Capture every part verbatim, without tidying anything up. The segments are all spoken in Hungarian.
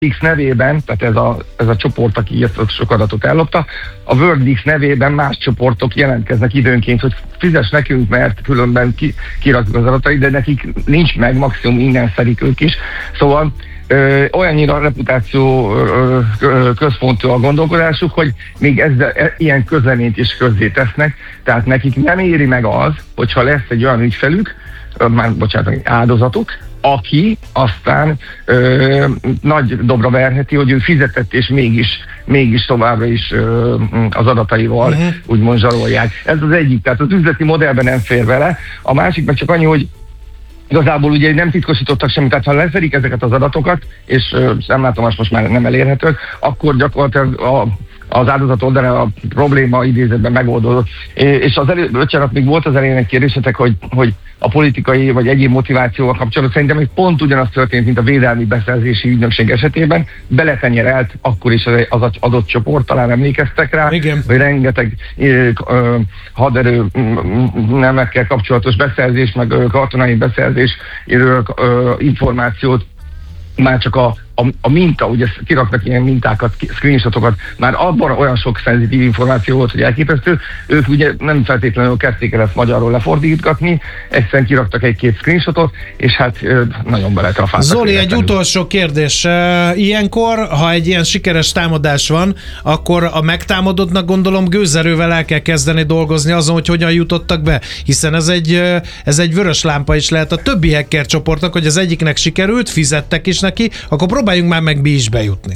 X nevében, tehát ez a, ez a csoport, aki ezt a sok adatot ellopta, a WorldX nevében más csoportok jelentkeznek időnként, hogy fizes nekünk, mert különben ki, kirakjuk az adatait, de nekik nincs meg, maximum innen szedik ők is. Szóval ö, olyannyira reputáció ö, ö, központú a gondolkodásuk, hogy még ezzel, e, ilyen közleményt is közzé tesznek, tehát nekik nem éri meg az, hogyha lesz egy olyan ügyfelük, ö, már bocsánat, áldozatuk, aki aztán ö, nagy dobra verheti, hogy ő fizetett, és mégis, mégis továbbra is ö, az adataival uh-huh. úgymond zsarolják. Ez az egyik, tehát az üzleti modellben nem fér vele. A másik meg csak annyi, hogy igazából ugye nem titkosítottak semmit, tehát ha leszedik ezeket az adatokat, és ö, számlátomás most már nem elérhetők, akkor gyakorlatilag a az áldozat oldalán a probléma idézetben megoldódott. És az elő, bocsánat, még volt az elején egy kérdésetek, hogy, hogy a politikai vagy egyéb motivációval kapcsolatban szerintem még pont ugyanaz történt, mint a védelmi beszerzési ügynökség esetében, beletenyerelt akkor is az adott csoport, talán emlékeztek rá, igen. hogy rengeteg ö, ö, haderő nemekkel kapcsolatos beszerzés, meg ö, katonai beszerzés ö, ö, információt már csak a, a, a minta, ugye kiraknak ilyen mintákat, screenshotokat, már abban olyan sok szenzitív információ volt, hogy elképesztő, ők ugye nem feltétlenül kezdték el ezt magyarról lefordítgatni, egyszerűen kiraktak egy-két screenshotot, és hát nagyon beletrafáltak. Zoli, egy utolsó kérdés. Ilyenkor, ha egy ilyen sikeres támadás van, akkor a megtámadottnak gondolom gőzerővel el kell kezdeni dolgozni azon, hogy hogyan jutottak be, hiszen ez egy, ez egy vörös lámpa is lehet a többi hacker csoportnak, hogy az egyiknek sikerült, fizettek is neki, akkor próbáljunk már meg mi is bejutni.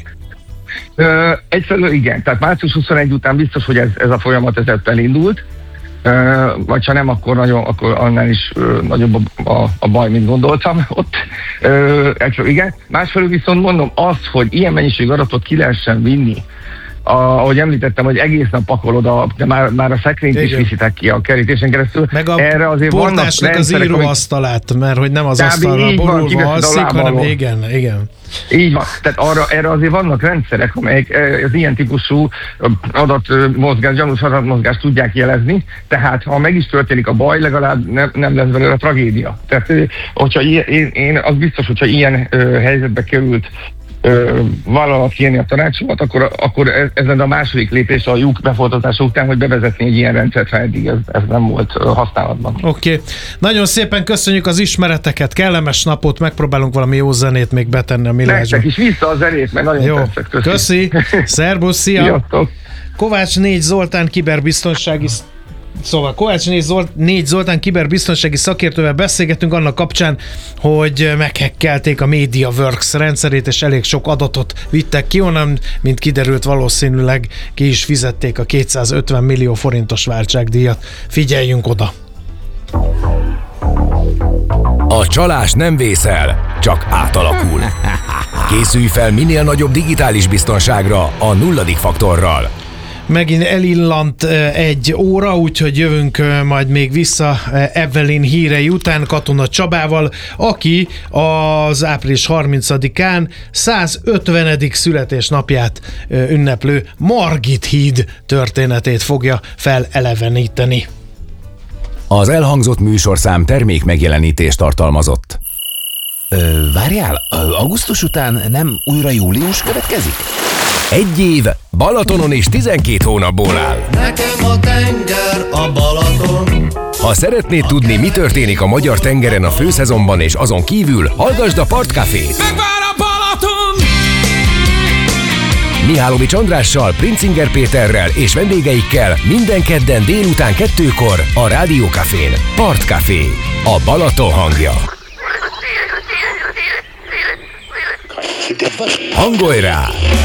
Ö, egyfelől igen, tehát március huszonegy után biztos, hogy ez, ez a folyamat ezért elindult, ö, vagy ha nem, akkor, nagyon, akkor annál is ö, nagyobb a, a, a baj, mint gondoltam ott. Ö, egyfelől igen, másfelől viszont mondom azt, hogy ilyen mennyiség adatot ki lehessen vinni, A, ahogy említettem, hogy egész nap pakolod, a, de már, már a szekrényt is viszitek ki a kerítésen keresztül. Meg a erre azért portásnak az íróasztalát, mert hogy nem az asztalra borulva alszik, hanem igen, igen. Így van, tehát arra, erre azért vannak rendszerek, amelyek az ilyen típusú adatmozgás, gyanús adatmozgást tudják jelezni, tehát ha meg is történik a baj, legalább nem, nem lesz belőle a tragédia. Tehát hogyha én, én az biztos, hogyha ilyen ö, helyzetbe került vállalat kérni a tanácsomat, akkor, akkor ez, ez a második lépés a lyuk befoltozása után, hogy bevezetni egy ilyen rendszert, ha eddig ez, ez nem volt használatban. Oké. Okay. Nagyon szépen köszönjük az ismereteket, kellemes napot, megpróbálunk valami jó zenét még betenni a millásba. Nektek is vissza a zenét, mert nagyon jó. tetszett. Köszi. Köszi. Szerbusz, szia. Sziasztok. Kovács négy Zoltán kiberbiztonsági Szóval Kovács négy Zoltán kiberbiztonsági szakértővel beszélgetünk annak kapcsán, hogy meghekkelték a MediaWorks rendszerét, és elég sok adatot vittek ki onnan, mint kiderült, valószínűleg ki is fizették a kétszázötven millió forintos váltságdíjat. Figyeljünk oda! A csalás nem vészel, csak átalakul. Készülj fel minél nagyobb digitális biztonságra a nulladik faktorral. Megint elillant egy óra, úgyhogy jövünk majd még vissza Evelyn hírei után Katona Csabával, aki az április harmincadikán százötvenedik születésnapját ünneplő Margit híd történetét fogja feleleveníteni. Az elhangzott műsorszám termék megjelenítést tartalmazott. Ö, várjál, augusztus után nem újra július következik? Egy év Balatonon is tizenkét hónapból áll. Nekem a tenger a Balaton. Ha szeretnéd tudni, mi történik a magyar tengeren a főszezonban és azon kívül, hallgasd a Partcafét. Megvár a Balaton! Mihálovics Andrással, Princinger Péterrel és vendégeikkel minden kedden délután kettőkor a Rádió Cafén. Partcafé, a Balaton hangja. Hangolj rá!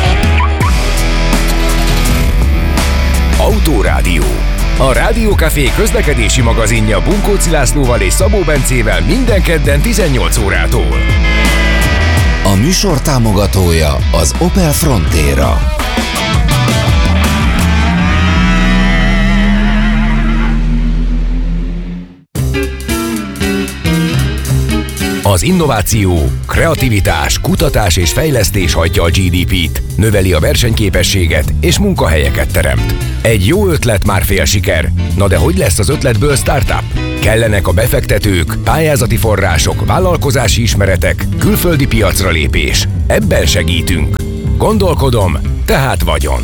Autórádió. A Rádió Café közlekedési magazinja Bunkóci Lászlóval és Szabó Bencével minden kedden tizennyolc órától. A műsor támogatója az Opel Frontera. Az innováció, kreativitás, kutatás és fejlesztés hajtja a gé dé pét, növeli a versenyképességet és munkahelyeket teremt. Egy jó ötlet már fél siker. Na de hogy lesz az ötletből startup? Kellenek a befektetők, pályázati források, vállalkozási ismeretek, külföldi piacra lépés. Ebben segítünk. Gondolkodom, tehát vagyon.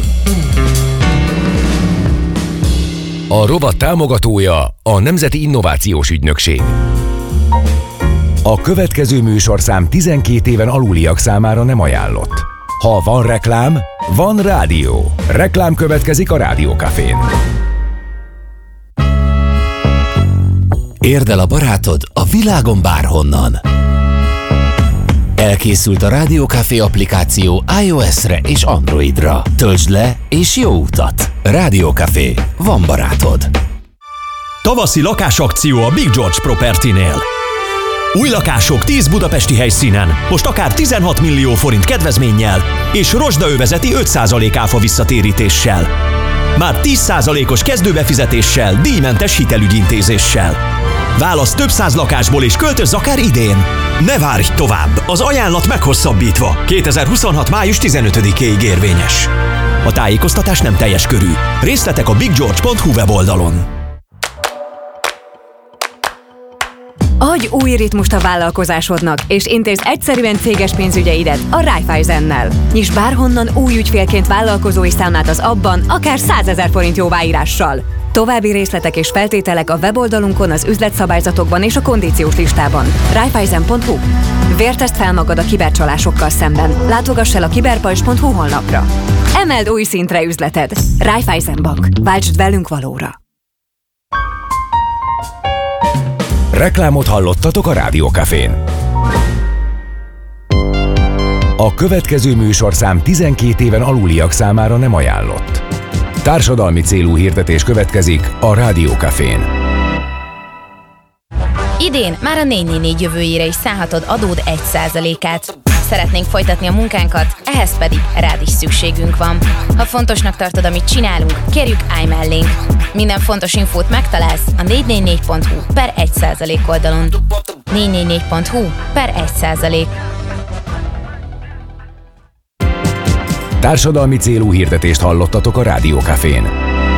A rovat támogatója a Nemzeti Innovációs Ügynökség. A következő műsorszám tizenkét éven aluliak számára nem ajánlott. Ha van reklám, van rádió. Reklám következik a Rádiókafén. Érd el a barátod a világon bárhonnan. Elkészült a Rádiókafé applikáció iOS-re és Androidra. Töltsd le és jó utat! Rádiókafé. Van barátod. Tavaszi lakásakció a Big George Property-nél. Új lakások tíz budapesti helyszínen, most akár tizenhat millió forint kedvezménnyel és rozsdaövezeti öt százalék áfa visszatérítéssel. Már tíz százalékos kezdőbefizetéssel, díjmentes hitelügyintézéssel. Válasz több száz lakásból és költözz akár idén. Ne várj tovább, az ajánlat meghosszabbítva. kétezer-huszonhat. május tizenötödikéig érvényes. A tájékoztatás nem teljes körű. Részletek a biggeorge pont hu weboldalon. Adj új ritmust a vállalkozásodnak, és intézd egyszerűen céges pénzügyeidet a Raiffeisennel. Nyisd bárhonnan új ügyfélként vállalkozói számlát az abban, akár százezer forint jóváírással. További részletek és feltételek a weboldalunkon, az üzletszabályzatokban és a kondíciós listában. Raiffeisen pont hu. Vértezd fel magad a kibercsalásokkal szemben. Látogass el a kiberpajzs pont hu honlapra. Emeld új szintre üzleted. Raiffeisen Bank. Váltsd velünk valóra. Reklámot hallottatok a Rádiókafén. A következő műsorszám tizenkét éven aluliak számára nem ajánlott. Társadalmi célú hirdetés következik a Rádiókafén. Idén már a négy négy négy jövőjére is szállhatod adód egy százalékát. Szeretnénk folytatni a munkánkat, ehhez pedig rád is szükségünk van. Ha fontosnak tartod, amit csinálunk, kérjük, állj mellénk. Minden fontos infót megtalálsz a négy négy négy pont hu per egy százalék oldalon. négy négy négy pont hu per egy százalék. Társadalmi célú hirdetést hallottatok a Rádiókafén.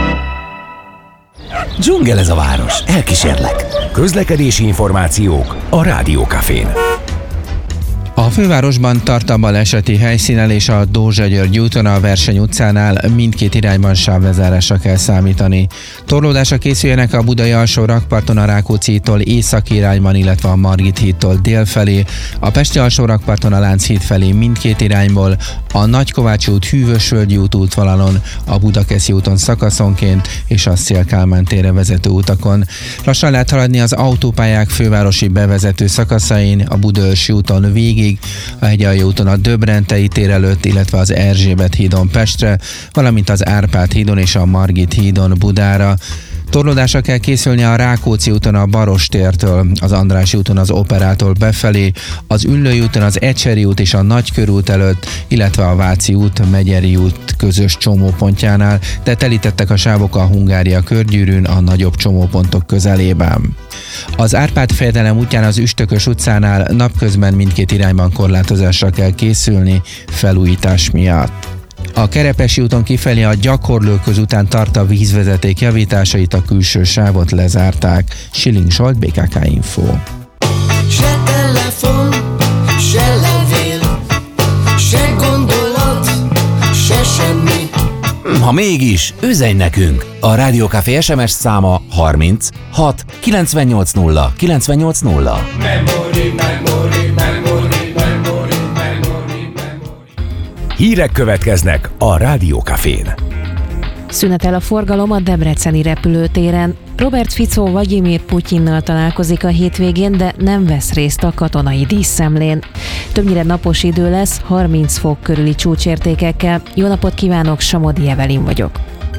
Dzsungel ez a város, elkísérlek. Közlekedési információk a Rádiókafén. A fővárosban tart a baleseti helyszínen és a Dózsa-György úton a Verseny utcánál mindkét irányban sávlezárásra kell számítani. Torlódásra készüljenek a Budai alsó rakparton a Rákóczi-tól északi irányban, illetve a Margit hídtól dél felé, a Pesti alsó rakparton a Lánchíd felé mindkét irányból, a Nagykovácsi út Hűvösvölgyi út útvonalon, a Budakeszi úton szakaszonként és a Széll-Kálmán térre vezető utakon. Lassan lehet haladni az autópályák fővárosi bevezető szakaszain, a Budaörsi úton végig, a Hegyaljó úton a Döbrentei tér előtt, illetve az Erzsébet hídon Pestre, valamint az Árpád hídon és a Margit hídon Budára. Torlódásra kell készülni a Rákóczi úton a Barostértől, az Andrássy úton az Operától befelé, az Üllői úton az Ecseri út és a Nagykörút előtt, illetve a Váci út, Megyeri út közös csomópontjánál, de telítettek a sávok a Hungária körgyűrűn a nagyobb csomópontok közelében. Az Árpád fejedelem útján az Üstökös utcánál napközben mindkét irányban korlátozásra kell készülni felújítás miatt. A Kerepesi úton kifelé a Gyakorlóköz után tart a vízvezeték javításait, a külső sávot lezárták. Schilling Zsolt, bé ká ká Info. Se telefon, se levél, se gondolat, se semmi. Ha mégis, üzenj nekünk! A Rádiókafé es em es száma harminc hat kilencvennyolc nulla kilencvennyolc nulla. Memory, memory, memory, memory, memory, memory. Hírek következnek a Rádiókafén. Szünetel a forgalom a debreceni repülőtéren. Robert Fico Vlagyimir Putyinnal találkozik a hétvégén, de nem vesz részt a katonai díszszemlén. Többnyire napos idő lesz, harminc fok körüli csúcsértékekkel. Jó napot kívánok, Samodi Evelin vagyok.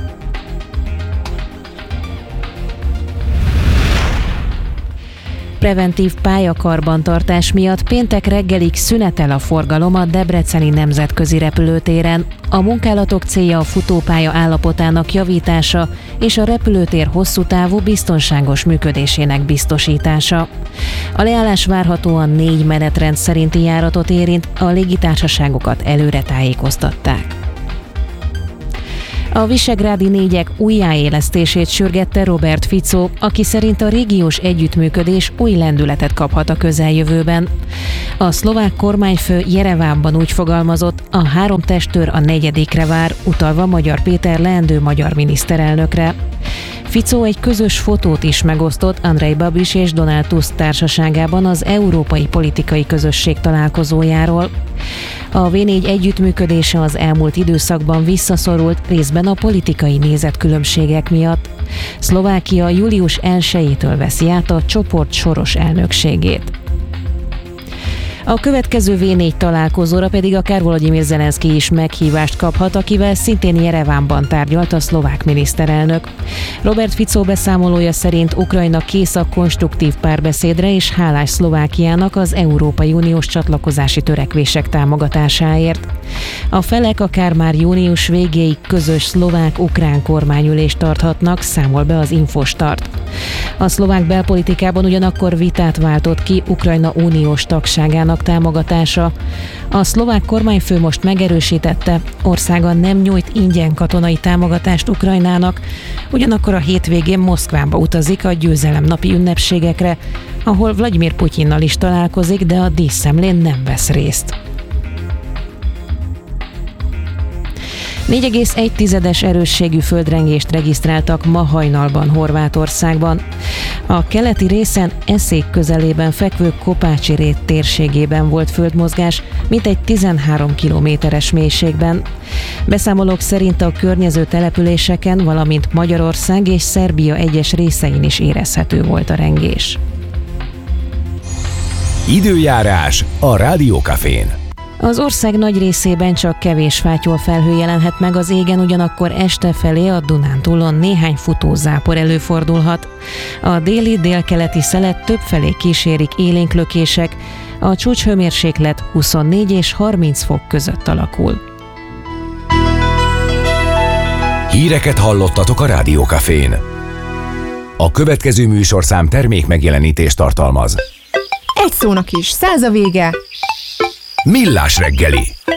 Preventív pályakarbantartás miatt péntek reggelig szünetel a forgalom a debreceni nemzetközi repülőtéren. A munkálatok célja a futópálya állapotának javítása és a repülőtér hosszú távú biztonságos működésének biztosítása. A leállás várhatóan négy menetrend szerinti járatot érint, a légitársaságokat előre tájékoztatták. A visegrádi négyek újjáélesztését sürgette Robert Fico, aki szerint a régiós együttműködés új lendületet kaphat a közeljövőben. A szlovák kormányfő Jerevánban úgy fogalmazott, a három testőr a negyedikre vár, utalva Magyar Péter leendő magyar miniszterelnökre. Fico egy közös fotót is megosztott Andrej Babis és Donald Tusk társaságában az Európai Politikai Közösség találkozójáról. A vé négy együttműködése az elmúlt időszakban visszaszorult, részben a politikai nézetkülönbségek miatt. Szlovákia július elsejétől veszi át a csoport soros elnökségét. A következő vé négy találkozóra pedig akár Volodymyr Zelenszky is meghívást kaphat, akivel szintén Jerevánban tárgyalt a szlovák miniszterelnök. Robert Fico beszámolója szerint Ukrajna kész a konstruktív párbeszédre és hálás Szlovákiának az Európai Uniós csatlakozási törekvések támogatásáért. A felek akár már június végéig közös szlovák-ukrán kormányülést tarthatnak, számol be az Infostart. A szlovák belpolitikában ugyanakkor vitát váltott ki Ukrajna uniós tagságának támogatása. A szlovák kormányfő most megerősítette, országa nem nyújt ingyen katonai támogatást Ukrajnának, ugyanakkor a hétvégén Moszkvába utazik a győzelemnapi ünnepségekre, ahol Vladimir Putyinnal is találkozik, de a díszszemlén nem vesz részt. négy egész egy tizedes erősségű földrengést regisztráltak ma hajnalban Horvátországban. A keleti részen Eszék közelében fekvő Kopácsi rét térségében volt földmozgás, mintegy tizenhárom kilométeres mélységben. Beszámolók szerint a környező településeken, valamint Magyarország és Szerbia egyes részein is érezhető volt a rengés. Időjárás a Rádió Cafén. Az ország nagy részében csak kevés fátyol felhő jelenhet meg az égen, ugyanakkor este felé a Dunántúlon néhány futózápor előfordulhat. A déli délkeleti szelet többfelé kísérik élénk lökések, a csúcshőmérséklet huszonnégy és harminc fok között alakul. Híreket hallottatok a Rádió Cafén. A következő műsorszám termék megjelenítést tartalmaz. Egy szónak is, száz a vége. Millás reggeli.